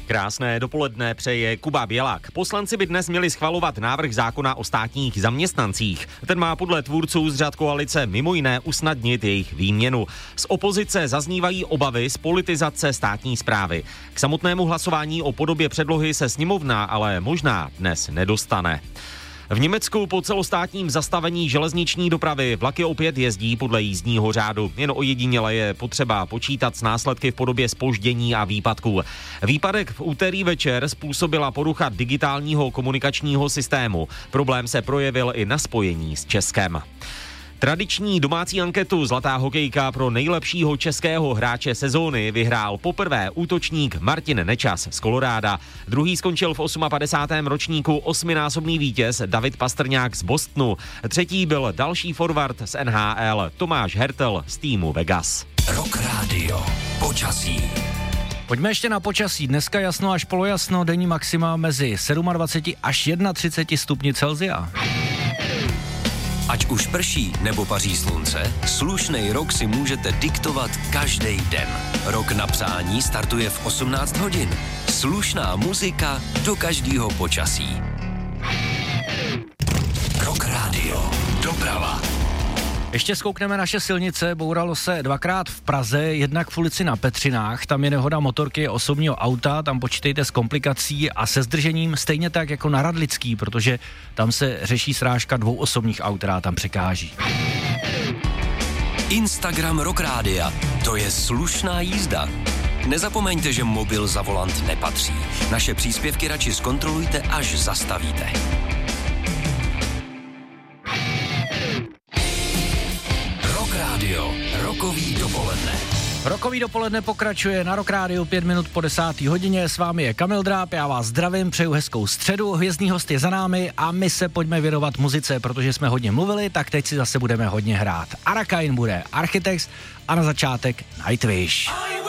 Krásné dopoledne přeje Kuba Bělak. Poslanci by dnes měli schvalovat návrh zákona o státních zaměstnancích. Ten má podle tvůrců z řad koalice mimo jiné usnadnit jejich výměnu. Z opozice zaznívají obavy z politizace státní správy. K samotnému hlasování o podobě předlohy se sněmovna ale možná dnes nedostane. V Německu po celostátním zastavení železniční dopravy vlaky opět jezdí podle jízdního řádu. Jen ojediněle je potřeba počítat s následky v podobě zpoždění a výpadků. Výpadek v úterý večer způsobila porucha digitálního komunikačního systému. Problém se projevil i na spojení s Českem. Tradiční domácí anketu Zlatá hokejka pro nejlepšího českého hráče sezóny vyhrál poprvé útočník Martin Nečas z Koloráda. Druhý skončil v 58. ročníku osminásobný vítěz David Pastrňák z Bostonu. Třetí byl další forward z NHL Tomáš Hertel z týmu Vegas. Rock Radio. Počasí. Pojďme ještě na počasí. Dneska jasno až polojasno, denní maxima mezi 27 až 31 stupni Celsia. Ať už prší nebo paří slunce, slušnej rok si můžete diktovat každý den. Rok na přání startuje v 18 hodin. Slušná muzika do každého počasí. Rock Radio. Doprava. Ještě zkoukneme naše silnice, bouralo se dvakrát v Praze, jednak v ulici na Petřinách, tam je nehoda motorky osobního auta, tam počítejte s komplikací a se zdržením stejně tak jako na Radlický, protože tam se řeší srážka 2 osobních aut, která tam překáží. Instagram Rock Rádia, to je slušná jízda. Nezapomeňte, že mobil za volant nepatří. Naše příspěvky radši zkontrolujte, až zastavíte. Radio, rokový dopoledne. Rokový dopoledne pokračuje na Rock Rádiu 5 minut po 10. hodině. S vámi je Kamil Dráb, já vás zdravím, přeju hezkou středu. Hvězdný host je za námi a my se pojďme věnovat muzice, protože jsme hodně mluvili, tak teď si zase budeme hodně hrát. Arakain bude Architects a na začátek Nightwish.